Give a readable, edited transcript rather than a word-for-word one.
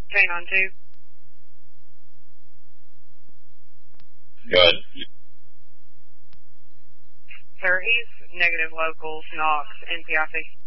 K92. Go ahead. Sir, he's negative locals, Knox, NPIC.